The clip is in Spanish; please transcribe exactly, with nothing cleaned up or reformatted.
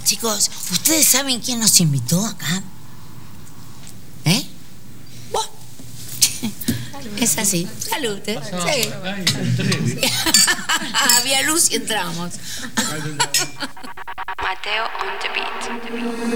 Chicos, ¿ustedes saben quién nos invitó acá? ¿Eh? Bueno, es así. Salud, ¿eh? Sí. Había luz y entramos. Mateo on the beat.